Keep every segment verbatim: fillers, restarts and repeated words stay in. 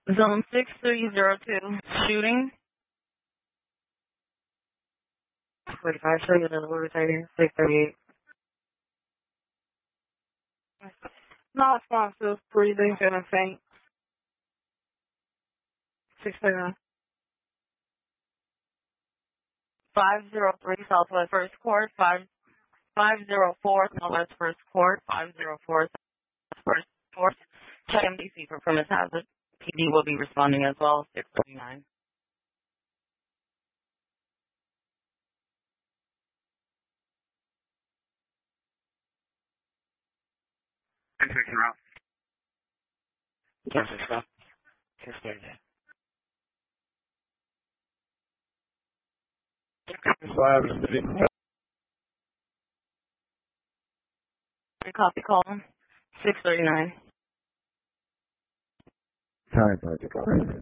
Zone six three zero two, shooting. forty-five, showing another one right here, six thirty-eight. Not responsive, breathing, feeling faint. six thirty-nine. five zero three Southwest First Court, five five zero four Southwest First Court, five zero four First Court. Check M D C for premise hazard. P D will be responding as well, six thirty-nine. Intersection route. Yes, sir. six thirty-nine. Copy call, six thirty-nine. Time protocol.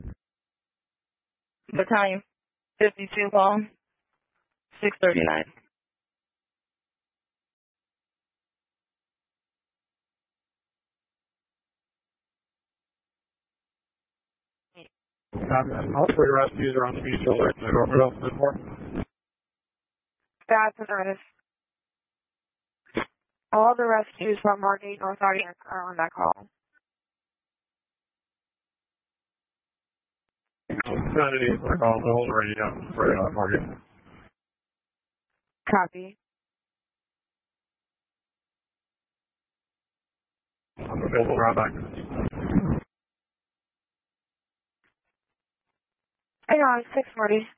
Battalion fifty-two call, six thirty-nine. All three rescues are on speed to alert the orbital support. That's an artist. All the rescues from Margate North Audience are on that call. Sanity, we're calling the whole radio for uh, Margate. Copy. I'm available right back. Hang on, six forty.